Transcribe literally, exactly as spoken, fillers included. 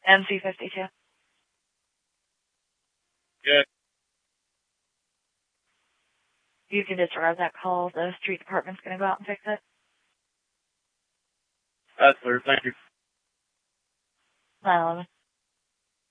M C fifty-two. Good. You can disregard that call. The street department's going to go out and fix it. That's clear. Thank you. nine eleven.